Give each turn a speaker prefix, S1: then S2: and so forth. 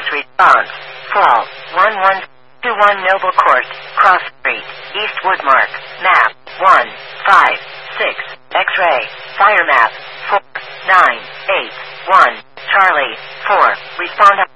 S1: Status response. Fall. 1121 Noble Court. Cross Street. East Woodmark. Map. 156. X-ray. Fire map. 4981. Charlie. 4. Respond.